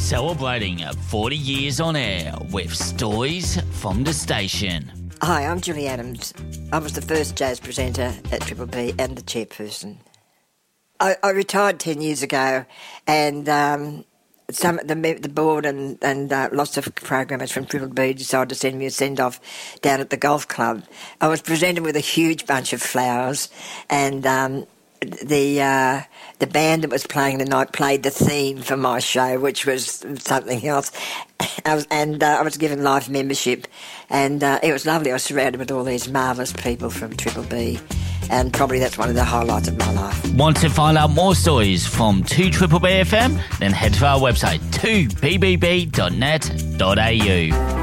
Celebrating 40 years on air with stories from the station. Hi, I'm Julie Adams. I was the first jazz presenter at Triple B and the chairperson. I retired 10 years ago, and the board and lots of programmers from Triple B decided to send me a send-off down at the golf club. I was presented with a huge bunch of flowers, and the band that was playing the night played the theme for my show, which was something else. I was given live membership, and it was lovely. I was surrounded with all these marvellous people from Triple B, and probably that's one of the highlights of my life. Want to find out more stories from 2BBB FM? Then head to our website 2bbb.net.au.